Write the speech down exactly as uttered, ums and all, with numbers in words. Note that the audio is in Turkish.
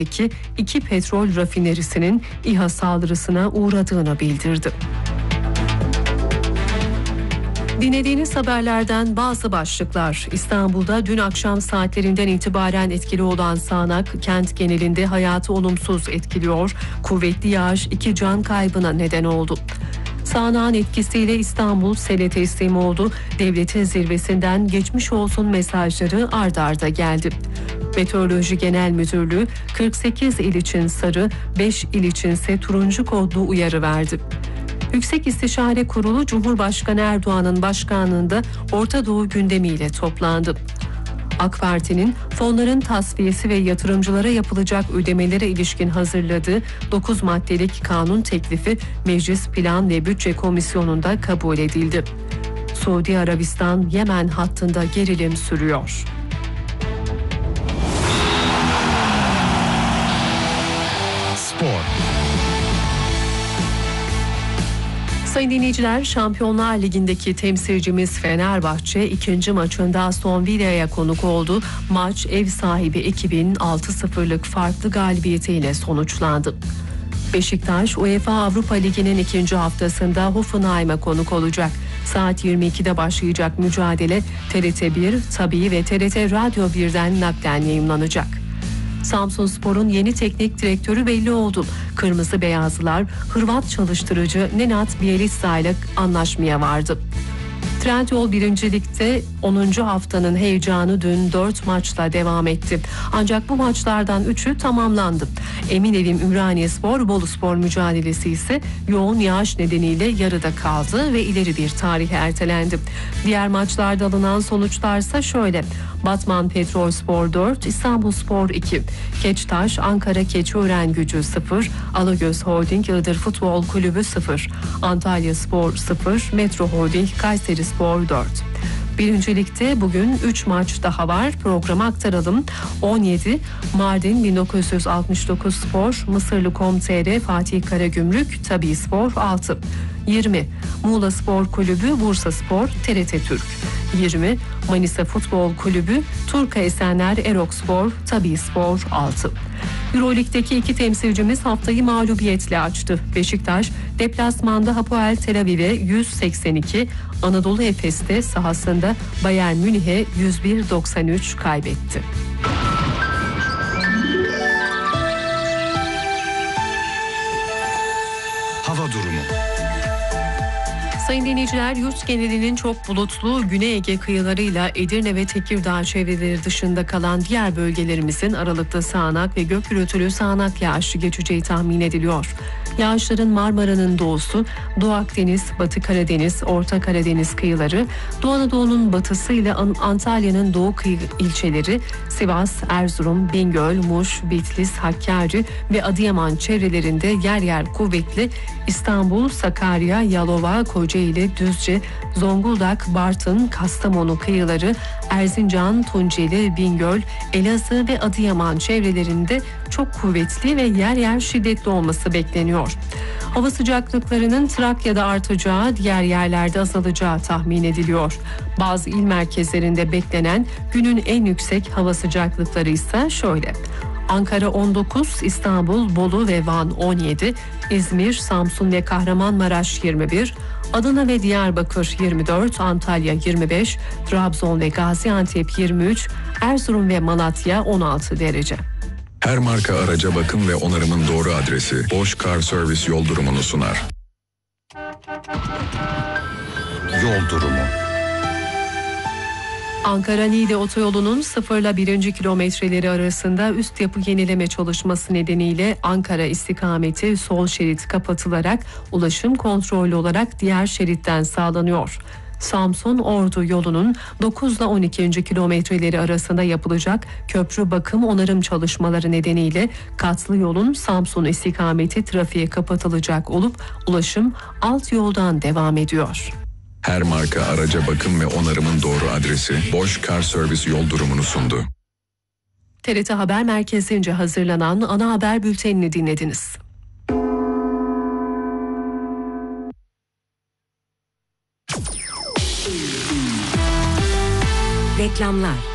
iki petrol rafinerisinin İHA saldırısına uğradığını bildirdi. Dinlediğiniz haberlerden bazı başlıklar. İstanbul'da dün akşam saatlerinden itibaren etkili olan sağanak kent genelinde hayatı olumsuz etkiliyor. Kuvvetli yağış iki can kaybına neden oldu. Sağanağın etkisiyle İstanbul sele teslim oldu. Devletin zirvesinden geçmiş olsun mesajları ard arda geldi. Meteoroloji Genel Müdürlüğü kırk sekiz il için sarı, beş il içinse turuncu kodlu uyarı verdi. Yüksek İstişare Kurulu Cumhurbaşkanı Erdoğan'ın başkanlığında Orta Doğu gündemiyle toplandı. AK Parti'nin fonların tasfiyesi ve yatırımcılara yapılacak ödemelere ilişkin hazırladığı dokuz maddelik kanun teklifi Meclis Plan ve Bütçe Komisyonu'nda kabul edildi. Suudi Arabistan-Yemen hattında gerilim sürüyor. Spor. Sayın dinleyiciler, Şampiyonlar Ligi'ndeki temsilcimiz Fenerbahçe ikinci maçında Aston Villa'ya konuk oldu. Maç ev sahibi ekibin altı sıfırlık farklı galibiyetiyle sonuçlandı. Beşiktaş, UEFA Avrupa Ligi'nin ikinci haftasında Hoffenheim'a konuk olacak. Saat yirmi ikide başlayacak mücadele T R T bir, Tabii ve T R T Radyo birden naklen yayımlanacak. Samsunspor'un yeni teknik direktörü belli oldu. Kırmızı Beyazlılar Hırvat çalıştırıcı Nenad Bjelica ile anlaşmaya vardı. Trendyol birinci Lig'de onuncu haftanın heyecanı dün dört maçla devam etti. Ancak bu maçlardan üçü tamamlandı. Eminönü Ümraniyespor Boluspor mücadelesi ise yoğun yağış nedeniyle yarıda kaldı ve ileri bir tarihe ertelendi. Diğer maçlarda alınan sonuçlarsa şöyle: Batman Petrolspor dört, İstanbulspor iki, Keçtaş Ankara Keçiören-Gücü sıfır, Alagöz Holding Iğdır Futbol Kulübü sıfır, Antalyaspor sıfır, Metro Holding Kayserispor dört. Birinci Lig'de bugün üç maç daha var. Programı aktaralım. on yedi Mardin bin dokuz yüz altmış dokuz Spor, Mısırlı Com.tr Fatih Karagümrük, Tabii Spor altı. yirmi Muğla Spor Kulübü Bursaspor T R T Türk. yirmi Manisa Futbol Kulübü Turka Esenler Erokspor Tabii Spor altı. Euroleague'deki iki temsilcimiz haftayı mağlubiyetle açtı. Beşiktaş deplasmanda Hapoel Tel Aviv'e yüz seksen iki, Anadolu Efes'te sahasında Bayern Münih'e yüz bir doksan üç kaybetti. Hava durumu. Sayın dinleyiciler, yurt genelinin çok bulutlu Güney Ege kıyılarıyla Edirne ve Tekirdağ çevreleri dışında kalan diğer bölgelerimizin aralıklı sağanak ve gök gürültülü sağanak yağışlı geçeceği tahmin ediliyor. Yağışların Marmara'nın doğusu, Doğu Akdeniz, Batı Karadeniz, Orta Karadeniz kıyıları, Doğu Anadolu'nun batısı ile Antalya'nın doğu kıyı ilçeleri, Sivas, Erzurum, Bingöl, Muş, Bitlis, Hakkari ve Adıyaman çevrelerinde yer yer kuvvetli, İstanbul, Sakarya, Yalova, Kocaeli, Düzce, Zonguldak, Bartın, Kastamonu kıyıları, Erzincan, Tunceli, Bingöl, Elazığ ve Adıyaman çevrelerinde çok kuvvetli ve yer yer şiddetli olması bekleniyor. Hava sıcaklıklarının Trakya'da artacağı, diğer yerlerde azalacağı tahmin ediliyor. Bazı il merkezlerinde beklenen günün en yüksek hava sıcaklıkları ise şöyle: Ankara on dokuz, İstanbul, Bolu ve Van on yedi, İzmir, Samsun ve Kahramanmaraş yirmi bir, Adana ve Diyarbakır yirmi dört, Antalya yirmi beş, Trabzon ve Gaziantep yirmi üç, Erzurum ve Malatya on altı derece. Her marka araca bakım ve onarımın doğru adresi Bosch Car Service yol durumunu sunar. Yol durumu. Ankara-Niğde otoyolunun sıfır ile birinci kilometreleri arasında üst yapı yenileme çalışması nedeniyle Ankara istikameti sol şerit kapatılarak ulaşım kontrollü olarak diğer şeritten sağlanıyor. Samsun-Ordu yolunun dokuz ile on ikinci kilometreleri arasında yapılacak köprü bakım onarım çalışmaları nedeniyle katlı yolun Samsun istikameti trafiğe kapatılacak olup ulaşım alt yoldan devam ediyor. Her marka araca bakım ve onarımın doğru adresi Bosch Car Service yol durumunu sundu. T R T Haber Merkezi'nce hazırlanan ana haber bültenini dinlediniz. Reklamlar.